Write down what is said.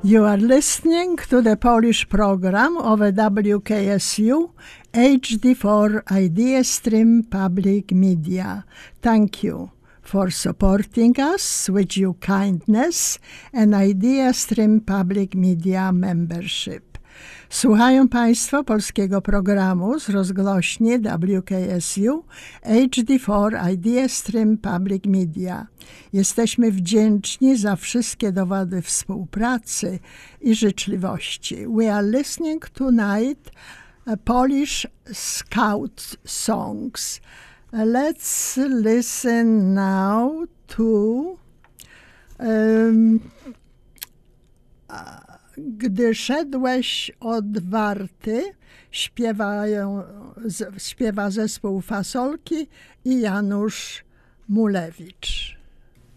You are listening to the Polish program of WKSU HD4 Idea Stream Public Media. Thank you for supporting us with your kindness and Idea Stream Public Media membership. Słuchają Państwo polskiego programu z rozgłośni WKSU HD4 Idea Stream Public Media. Jesteśmy wdzięczni za wszystkie dowody współpracy i życzliwości. We are listening tonight Polish Scout songs. Let's listen now to Gdy szedłeś od Warty, śpiewa zespół Fasolki i Janusz Mulewicz.